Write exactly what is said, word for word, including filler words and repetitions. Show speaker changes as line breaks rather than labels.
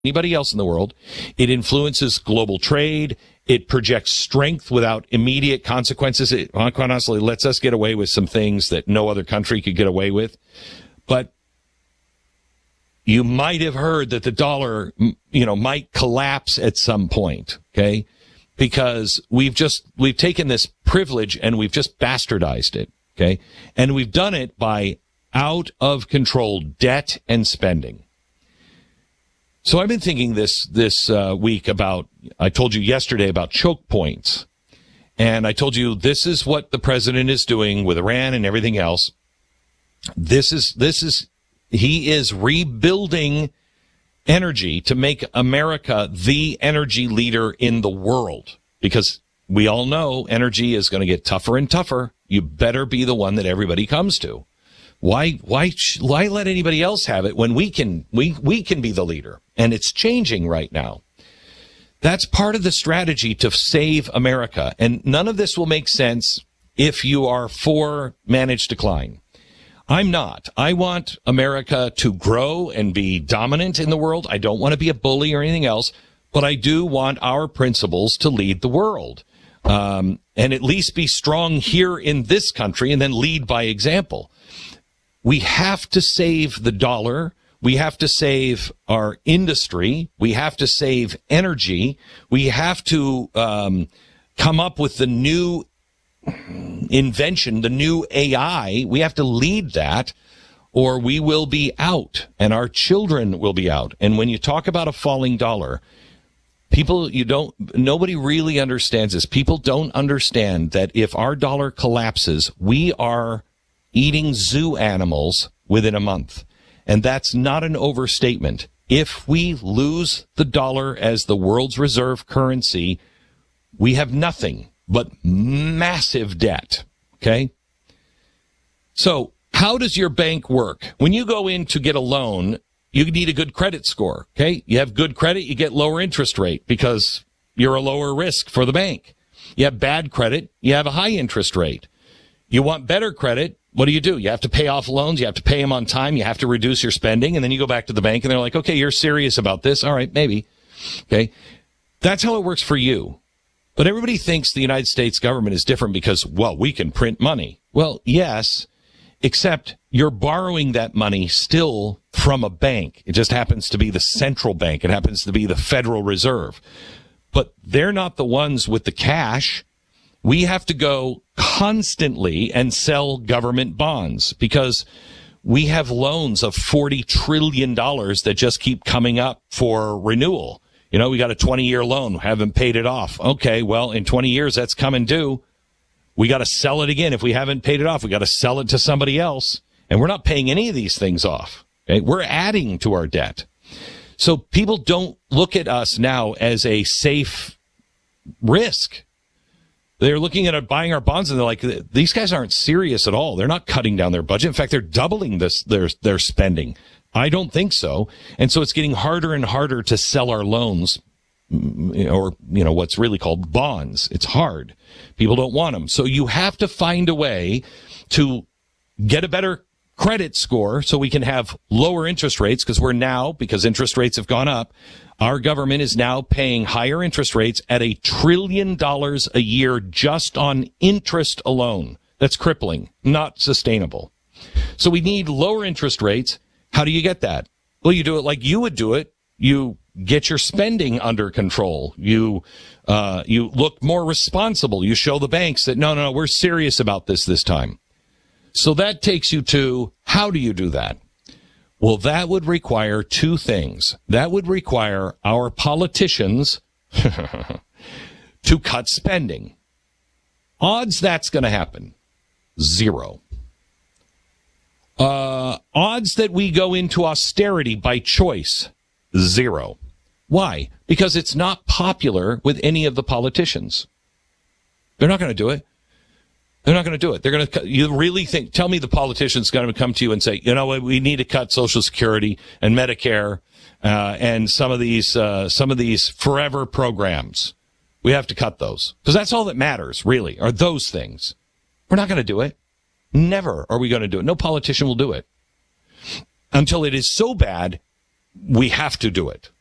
anybody else in the world. It influences global trade. It projects strength without immediate consequences. It, quite honestly, lets us get away with some things that no other country could get away with. But you might have heard that the dollar, you know, might collapse at some point, okay? Because we've just, we've taken this privilege and we've just bastardized it, okay? And we've done it by out of control debt and spending. So I've been thinking this this uh, week about, I told you yesterday about choke points. And I told you this is what the president is doing with Iran and everything else. This is, this is, he is rebuilding energy to make America the energy leader in the world. Because we all know energy is going to get tougher and tougher. You better be the one that everybody comes to. Why, why, why let anybody else have it when we can, we, we can be the leader? And it's changing right now. That's part of the strategy to save America. And none of this will make sense if you are for managed decline. I'm not. I want America to grow and be dominant in the world. I don't want to be a bully or anything else, but I do want our principles to lead the world. Um, and at least be strong here in this country and then lead by example. We have to save the dollar. We have to save our industry. We have to save energy. We have to um, come up with the new invention, the new A I. We have to lead that, or we will be out, and our children will be out. And when you talk about a falling dollar, people, you don't, nobody really understands this. People don't understand that if our dollar collapses, we are eating zoo animals within a month. And that's not an overstatement. If we lose the dollar as the world's reserve currency, we have nothing but massive debt. Okay? So how does your bank work? When you go in to get a loan, you need a good credit score. Okay? You have good credit, you get lower interest rate because you're a lower risk for the bank. You have bad credit, you have a high interest rate. You want better credit, what do you do? You have to pay off loans. You have to pay them on time. You have to reduce your spending. And then you go back to the bank and they're like, okay, you're serious about this. All right, maybe. Okay. That's how it works for you. But everybody thinks the United States government is different because, well, we can print money. Well, yes, except you're borrowing that money still from a bank. It just happens to be the central bank. It happens to be the Federal Reserve. But they're not the ones with the cash. We have to go constantly and sell government bonds because we have loans of forty trillion dollars that just keep coming up for renewal. You know, we got a twenty-year loan, haven't paid it off. Okay, well, in twenty years, that's coming due. We got to sell it again. If we haven't paid it off, we got to sell it to somebody else. And we're not paying any of these things off. Okay? We're adding to our debt. So people don't look at us now as a safe risk. They're looking at buying our bonds and they're like, these guys aren't serious at all. They're not cutting down their budget. In fact, they're doubling this, their, their spending. I don't think so. And so it's getting harder and harder to sell our loans or, you know, what's really called bonds. It's hard. People don't want them. So you have to find a way to get a better credit score so we can have lower interest rates because we're now, because interest rates have gone up, our government is now paying higher interest rates at a trillion dollars a year just on interest alone. That's crippling, not sustainable. So we need lower interest rates. How do you get that? Well, you do it like you would do it. You get your spending under control. You, uh, you look more responsible. You show the banks that, no, no, no, we're serious about this this time. So that takes you to, how do you do that? Well, that would require two things. That would require our politicians to cut spending. Odds that's going to happen, zero. Uh, odds that we go into austerity by choice, zero. Why? Because it's not popular with any of the politicians. They're not going to do it. They're not going to do it. They're going to, you really think, tell me the politician's going to come to you and say, you know what, we need to cut Social Security and Medicare, uh, and some of these, uh, some of these forever programs. We have to cut those. Because that's all that matters, really, are those things. We're not going to do it. Never are we going to do it. No politician will do it. Until it is so bad, we have to do it.